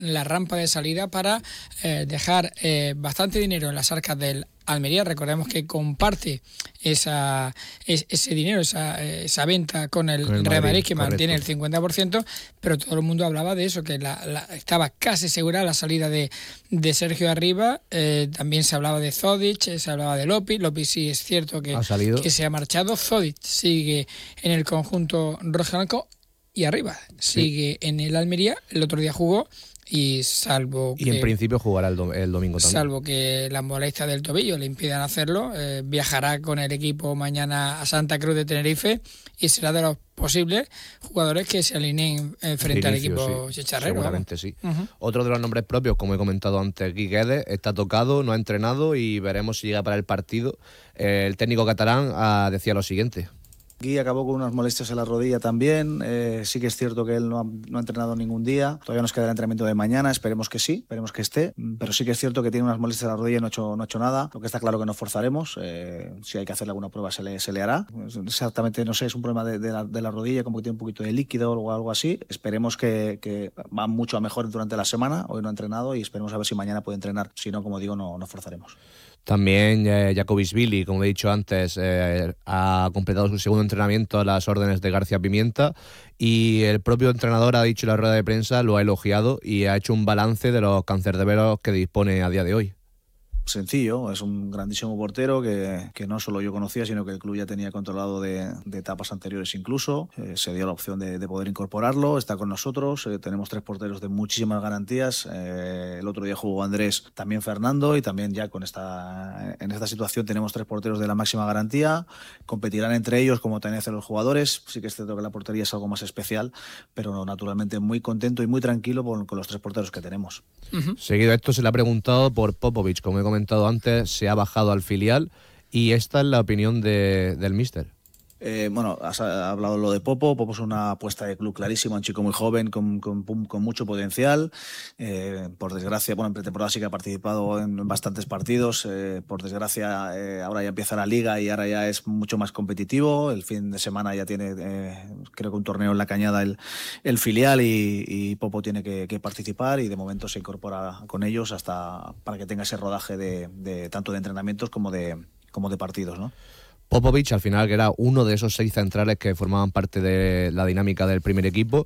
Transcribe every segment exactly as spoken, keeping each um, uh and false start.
la rampa de salida para eh, dejar eh, bastante dinero en las arcas del Almería. Recordemos que comparte esa es, ese dinero, esa, esa venta con el, con el Real Madrid, que correcto, mantiene el cincuenta por ciento, pero todo el mundo hablaba de eso, que la, la, estaba casi segura la salida de, de Sergio Arribas. Eh, también se hablaba de Zodic, se hablaba de López. López sí es cierto que, que se ha marchado. Zodic sigue en el conjunto rojiblanco y Arribas sigue sí. en el Almería. El otro día jugó. Y salvo que, y en principio jugará el, do- el domingo también. Salvo que las molestias del tobillo le impidan hacerlo, eh, viajará con el equipo mañana a Santa Cruz de Tenerife y será de los posibles jugadores que se alineen eh, frente al equipo sí, chicharrero. Seguramente sí. Uh-huh. Otro de los nombres propios, como he comentado antes, Guy Guedes, está tocado, no ha entrenado y veremos si llega para el partido. Eh, el técnico catalán ah, decía lo siguiente. Guy acabó con unas molestias en la rodilla también, eh, sí que es cierto que él no ha, no ha entrenado ningún día, todavía nos queda el entrenamiento de mañana, esperemos que sí, esperemos que esté, pero sí que es cierto que tiene unas molestias en la rodilla y no ha hecho, no ha hecho nada, lo que está claro que nos forzaremos, eh, si hay que hacerle alguna prueba se le, se le hará, exactamente no sé, es un problema de, de, la, de la rodilla, como que tiene un poquito de líquido o algo así, esperemos que, que va mucho a mejor durante la semana, hoy no ha entrenado y esperemos a ver si mañana puede entrenar, si no, como digo, no, no forzaremos. También eh, Jacobisvili, como he dicho antes, eh, ha completado su segundo entrenamiento a las órdenes de García Pimienta y el propio entrenador ha dicho en la rueda de prensa, lo ha elogiado y ha hecho un balance de los cancerberos que dispone a día de hoy. Sencillo, es un grandísimo portero que, que no solo yo conocía, sino que el club ya tenía controlado de, de etapas anteriores incluso. Eh, se dio la opción de, de poder incorporarlo, está con nosotros, eh, tenemos tres porteros de muchísimas garantías. Eh, el otro día jugó Andrés, también Fernando, y también ya con esta, en esta situación tenemos tres porteros de la máxima garantía. Competirán entre ellos como también hacen los jugadores. Sí que es cierto que la portería es algo más especial, pero naturalmente muy contento y muy tranquilo con, con los tres porteros que tenemos. Uh-huh. Seguido a esto se le ha preguntado por Popovic, como he comentado antes, se ha bajado al filial y esta es la opinión de, del míster. Eh, bueno, has hablado lo de Popo. Popo es una apuesta de club clarísima, un chico muy joven con, con, con mucho potencial. Eh, por desgracia, bueno, en pretemporada sí que ha participado en bastantes partidos. Eh, por desgracia, eh, ahora ya empieza la liga y ahora ya es mucho más competitivo. El fin de semana ya tiene, eh, creo que un torneo en la Cañada el, el filial y, y Popo tiene que, que participar y de momento se incorpora con ellos hasta para que tenga ese rodaje de, de tanto de entrenamientos como de, como de partidos, ¿no? Popovic, al final, que era uno de esos seis centrales que formaban parte de la dinámica del primer equipo.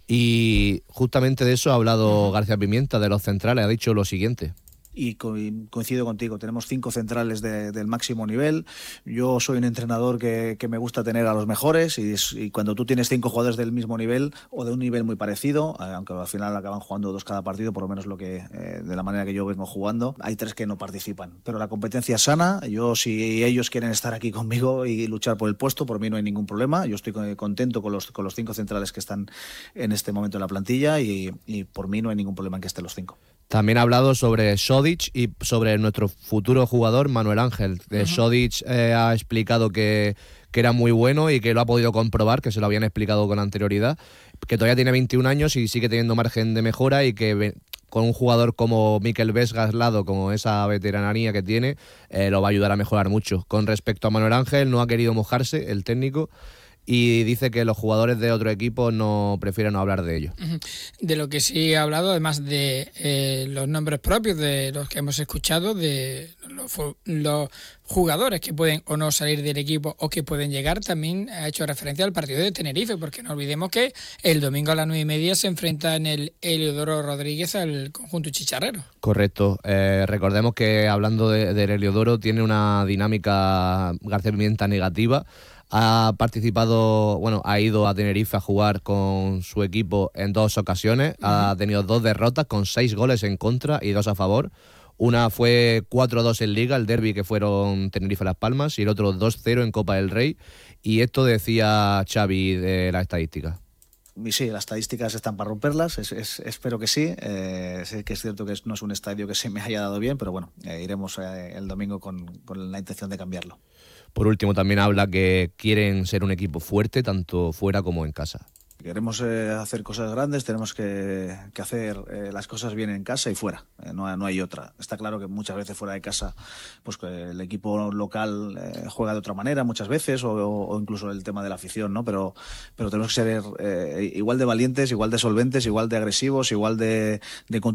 Y justamente de eso ha hablado García Pimienta, de los centrales, ha dicho lo siguiente. Y coincido contigo, tenemos cinco centrales de, del máximo nivel. Yo soy un entrenador que, que me gusta tener a los mejores y, y cuando tú tienes cinco jugadores del mismo nivel o de un nivel muy parecido, aunque al final acaban jugando dos cada partido, por lo menos lo que eh, de la manera que yo vengo jugando, hay tres que no participan. Pero la competencia es sana. Yo, si ellos quieren estar aquí conmigo y luchar por el puesto, por mí no hay ningún problema. Yo estoy contento con los, con los cinco centrales que están en este momento en la plantilla y, y por mí no hay ningún problema en que estén los cinco. También ha hablado sobre Zodic y sobre nuestro futuro jugador Manuel Ángel. Uh-huh. Zodic eh, ha explicado que, que era muy bueno y que lo ha podido comprobar, que se lo habían explicado con anterioridad, que todavía tiene veintiún años y sigue teniendo margen de mejora y que con un jugador como Mikel Vesga al lado, como esa veteranía que tiene, eh, lo va a ayudar a mejorar mucho. Con respecto a Manuel Ángel, no ha querido mojarse el técnico y dice que los jugadores de otro equipo no prefieren no hablar de ello. De lo que sí ha hablado, además de eh, los nombres propios de los que hemos escuchado, de los, los jugadores que pueden o no salir del equipo o que pueden llegar, también ha hecho referencia al partido de Tenerife, porque no olvidemos que el domingo a las nueve y media se enfrenta en el Heliodoro Rodríguez al conjunto chicharrero. Correcto. Eh, recordemos que hablando de, del Heliodoro tiene una dinámica García Pimienta negativa. Ha participado, bueno, ha ido a Tenerife a jugar con su equipo en dos ocasiones. Uh-huh. Ha tenido dos derrotas con seis goles en contra y dos a favor. Una fue cuatro a dos en Liga, el derbi que fueron Tenerife-Las Palmas, y el otro dos cero en Copa del Rey. Y esto decía Xavi de la estadística. Y sí, las estadísticas están para romperlas, es, es, espero que sí. Eh, sé que es cierto que no es un estadio que se me haya dado bien, pero bueno, eh, iremos eh, el domingo con, con la intención de cambiarlo. Por último, también habla que quieren ser un equipo fuerte, tanto fuera como en casa. Queremos eh, hacer cosas grandes, tenemos que, que hacer eh, las cosas bien en casa y fuera, eh, no, no hay otra. Está claro que muchas veces fuera de casa pues que el equipo local eh, juega de otra manera muchas veces, o, o incluso el tema de la afición, ¿no? Pero, pero tenemos que ser eh, igual de valientes, igual de solventes, igual de agresivos, igual de, de